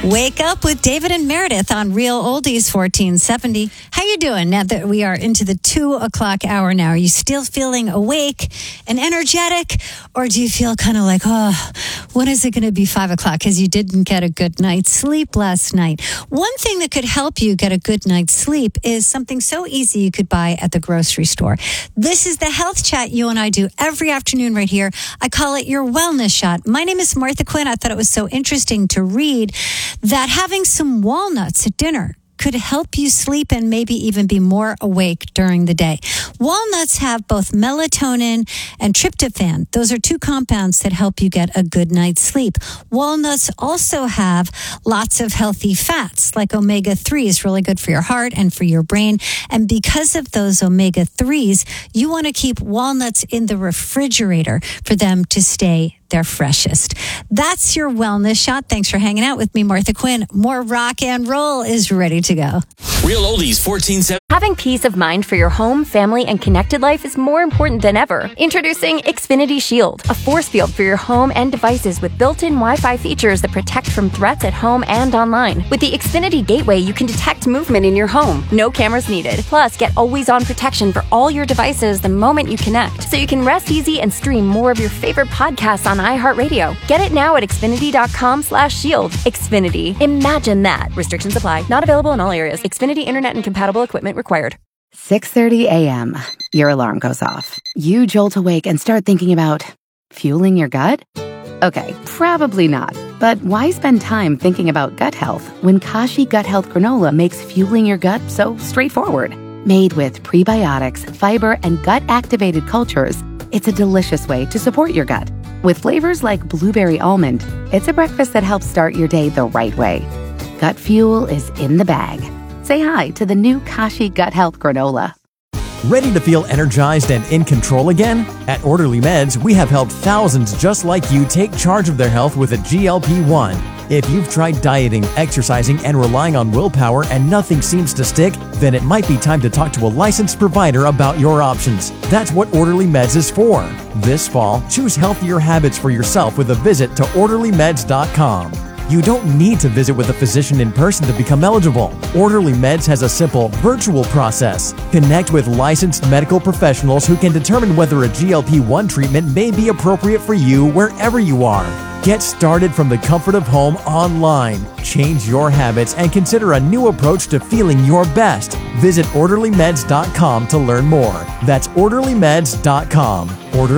Wake up with David and Meredith on Real Oldies 1470. How you doing now that we are into the 2 o'clock hour now? Are you still feeling awake and energetic? Or do you feel kind of like, oh, when is it going to be 5 o'clock? Because you didn't get a good night's sleep last night. One thing that could help you get a good night's sleep is something so easy you could buy at the grocery store. This is the health chat you and I do every afternoon right here. I call it your wellness shot. My name is Martha Quinn. I thought it was so interesting to read that having some walnuts at dinner could help you sleep and maybe even be more awake during the day. Walnuts have both melatonin and tryptophan. Those are two compounds that help you get a good night's sleep. Walnuts also have lots of healthy fats, like omega-3s, really good for your heart and for your brain. And because of those omega-3s, you want to keep walnuts in the refrigerator for them to stay their freshest. That's your wellness shot. Thanks for hanging out with me, Martha Quinn. More rock and roll is ready to go. Real Oldies 1470. Having peace of mind for your home, family, and connected life is more important than ever. Introducing Xfinity Shield, a force field for your home and devices with built-in Wi-Fi features that protect from threats at home and online. With the Xfinity Gateway, you can detect movement in your home. No cameras needed. Plus, get always-on protection for all your devices the moment you connect, so you can rest easy and stream more of your favorite podcasts on iHeartRadio. Get it now at Xfinity.com/shield. Xfinity. Imagine that. Restrictions apply. Not available in all areas. Xfinity Internet and compatible equipment required. 6:30 a.m. Your alarm goes off. You jolt awake and start thinking about fueling your gut? Okay, probably not. But why spend time thinking about gut health when Kashi Gut Health Granola makes fueling your gut so straightforward? Made with prebiotics, fiber, and gut-activated cultures, it's a delicious way to support your gut. With flavors like blueberry almond, it's a breakfast that helps start your day the right way. Gut fuel is in the bag. Say hi to the new Kashi Gut Health Granola. Ready to feel energized and in control again? At Orderly Meds, we have helped thousands just like you take charge of their health with a GLP-1. If you've tried dieting, exercising, and relying on willpower and nothing seems to stick, then it might be time to talk to a licensed provider about your options. That's what Orderly Meds is for. This fall, choose healthier habits for yourself with a visit to orderlymeds.com. You don't need to visit with a physician in person to become eligible. Orderly Meds has a simple, virtual process. Connect with licensed medical professionals who can determine whether a GLP-1 treatment may be appropriate for you wherever you are. Get started from the comfort of home online. Change your habits and consider a new approach to feeling your best. Visit orderlymeds.com to learn more. That's orderlymeds.com.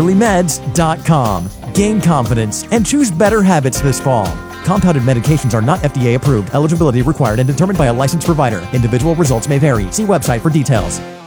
orderlymeds.com. Gain confidence and choose better habits this fall. Compounded medications are not FDA approved. Eligibility required and determined by a licensed provider. Individual results may vary. See website for details.